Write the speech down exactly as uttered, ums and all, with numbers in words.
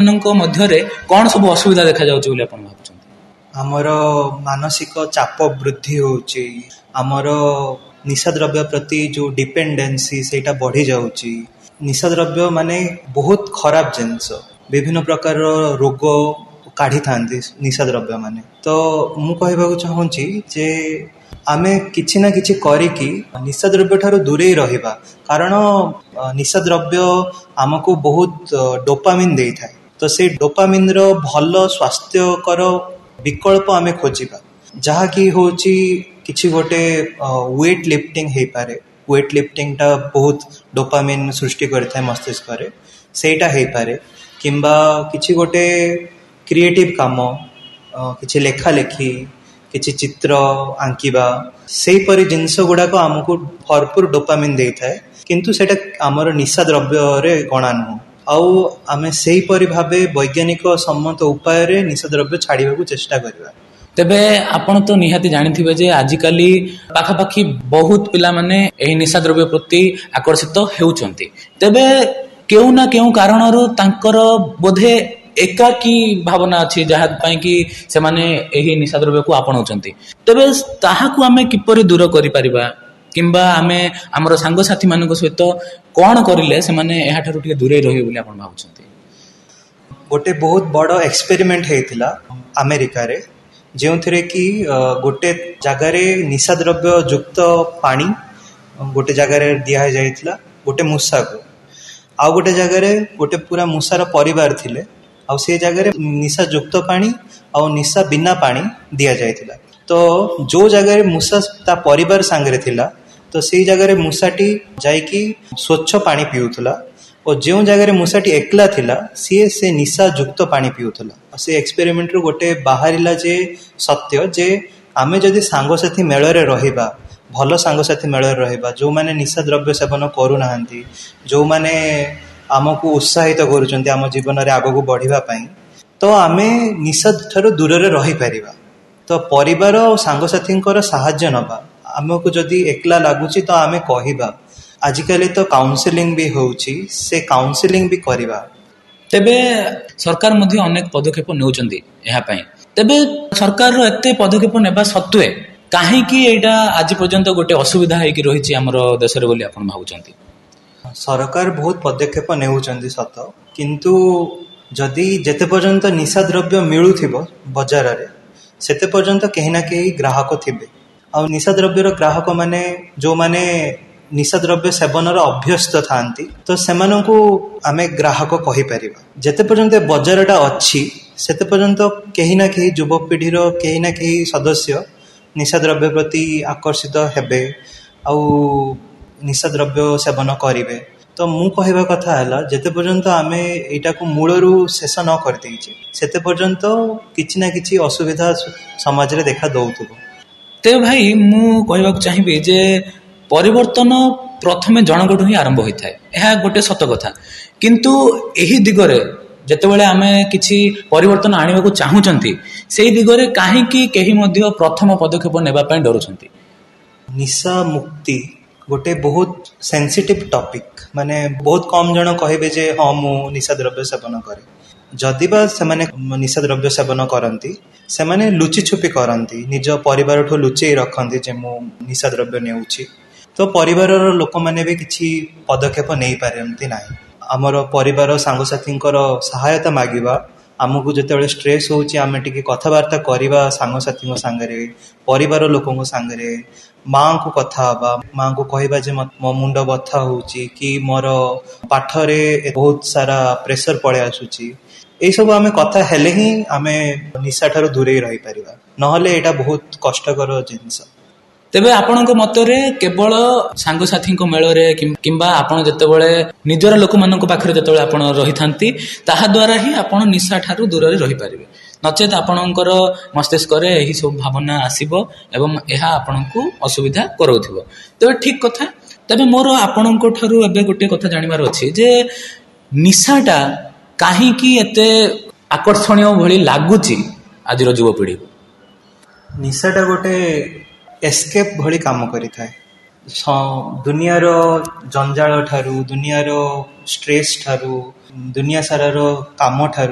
मध्य कौन सब असुविधा देखा जाउछि बोली आपण भाबुछन? हमर मानसिक चाप वृद्धि होउछि, हमर निशा द्रव्य प्रति जो डिपेंडेंसी सेटा बढ़ी जाउछि। निशा द्रव्य माने बहुत खराब जिंस, विभिन्न प्रकार रोग काढ़ी थांती निशा द्रव्य माने। तो मु कहबाकू चाहूँची जे आमे किछि ना किछि करिकी निशा द्रव्य ठारू दूरे रहिबा, कारण निशा द्रव्य आमको बहुत डोपामिन देई थाए। तो से डोपामिन रो भल स्वास्थ्यकर विकल्प आमे खोजिबा, जहा कि होची किछि गोटे वेट लिफ्टिंग हे पारे। वेट लिफ्टिंग टा बहुत डोपामिन सृष्टि करथाय मस्तिष्क रे, सेटा हे पारे। किंबा किछि गोटे क्रिएटिव काम, किछि लेखा लेखी, किछि चित्र आंकिबा, सेही परि जिंस गुडा को हमको भरपूर डोपामिन देई थाए, किंतु सेटा हमर निशा द्रव्य रे गणा न। आउ आमे सेही परि भाबे वैज्ञानिक सम्मत उपाय रे निशा द्रव्य छाड़िबाकू चेष्टा करबा। तेबे आपण तो निहाती जानिथिबे जे आजिकाली पाखापाखी बहुत पिला माने एही निशा द्रव्य प्रति आकर्षित हेउचंती। तेबे केउ ना केउ कारणरो तांकर बोधे एकाकी भावना अछि जहा पई कि से माने एही निशा द्रव्य को आपणाउचंती। तेबे ताहाकू आमे किपरि दूर करि परिबा, किंबा आमे हमर संग साथी मानक सहित कोन करिले से माने एहा ठारू टिके दूरे रहिबे बोली आपण भाबुचंती? गोटे बहुत बड़ एक्सपेरिमेंट हेतिला अमेरिका रे, जेउथिरे कि गोटे जगह रे निशा द्रव्य युक्त पानी गोटे जगह रे दिया जायतिला गोटे मूसा को। आ गोटे जगह रे गोटे पूरा मूसार परिवार थिले, आ से जगह रे निशा युक्त पानी आ निशा बिना पानी दिया जायतिला। तो जो जगह रे मूसा ता परिवार सांगरे थिला, तो से जगह रे मूसाटी जायकी स्वच्छ पानी पिउथला, और जो जगह रे मूसाटी एकला थिला सी से निशा युक्त पानी पिउथला। से एक्सपेरिमेंट रो गोटे बाहरिला जे सत्य जे आमे जदि सांगसाथी मेଳରେ रहिबा, भल सांगसाथी मेଳରେ रहिबा, जो माने निशा द्रव्य सेवन करू नाहंती, जो माने आमको उत्साहित करूचंती आम जीवन रे आगो को बढ़िबा पई, तो आमे निशा ठारू दूर रे रहि परिबा। तो परिवार और सांगसाथींकर सहाय्य नबा। आमको जदि एकला लागुची तो आमे कहिबा। आजिकली तो काउंसलिंग भी होउची, से काउंसलिंग भी करिबा। तेबे सरकार मध्ये अनेक पदक्षेप नेउचंती एहा पई। तेबे सरकार रो एते पदक्षेप नेबा सत्वे काहे कि एटा आज पर्यंत गोटे असुविधा हेकि रहिछि हमरो देश रे बोली आपण भाबुचंती? सरकार बहुत पदक्षेप नेउचंती सत, किंतु जदि जेते पर्यंत निशा द्रव्य मिलुथिबो बाजार रे, सेते पर्यंत केही ना केही ग्राहक थिबे। आ निशा द्रव्यर ग्राहक माने जो माने निशा द्रव्य सेवनर अभ्यस्त थांती, तो सेमानंकु आमे ग्राहक कहि परिबा। जेते पर्यंत बाजारटा अछि सेते पर्यंत केही ना केही युवक पीढ़ीर केही ना केही सदस्य निशा द्रव्य प्रति आकर्षित हेबे, आउ निशा द्रव्य सेवन करिवे। तो मु कहबा कथा हला जेते पर्यंत आमे एटा को मूलरू शेष न कर देइछे, सेते पर्यंत किछि ना किछि असुविधा समाज रे देखा दउथबो। ते भाई मु कहबा चाहिबे जे परिवर्तन प्रथमे जनगठु ही आरंभ होता है, यह गोटे सत कथा। किंतु एही दिगरे जेतेबेले आमे किछि परिवर्तन आनिबा को चाहुचंती, सेही दिगरे काहे कि केही मध्य प्रथम पदक्षेप नेबा पय डरुचंती। निशा मुक्ति गोटे बहुत सेंसिटिव टॉपिक, माने बहुत कम जन कहबे जे हां मु निशा द्रव्य सेवन करे। जदि बा सेमाने निशा द्रव्य सेवन करंती, सेमाने लुचि छुपी करंती, निज परिवार ठो लुचेई रखंती जे मु निशा द्रव्य नेउची। तो परिवार लोक माने भी किछि पदक्षेप नहीं पारंती नाही। हमर परिवार सांगसाथींकर सहायता मागिबा, आमको जेतेबेले स्ट्रेस होउची आमे टिके कथावार्ता करिबा सांगसाथींग संगरे, परिवार लोकंग संगरे, माँ को कथा हबा, माँ को कहबा जे मो मुंड बथा होउची कि मोर पाठ रे बहुत सारा प्रेशर पड़े आसुची। ए सब आमे कथा हेले ही आमे निशा ठारू दूरे रहि परिबा, नहले एटा बहुत कष्टकर जिंस। तेबे आपणक मतरे केवल सांगसाथींक मेଳରେ किंबा आपण जेतेबेले निजर लोक मानक पाखरे जेतेबेले आपण रहि थांती, ताहा द्वारा ही आपण निशा ठारू दूर रे रहि परिबे। नचेत आपणकर मस्तिष्क रे एही सब भावना आसीबो एवं एहा आपणकू असुविधा करौथिबो। तेबे ठीक कथा। तेबे मोर आपणक ठारू एबे गोटे कथा जानिबार अछि जे निशाटा काहे कि एते आकर्षणीय भଳି लागुची आजिर युवपीढ़ी को? निशाटा गोटे एस्केप भली काम करि थाए। दुनिया रो जंजाल ठारू, दुनिया रो स्ट्रेस ठारू, दुनिया सारा रो काम ठारू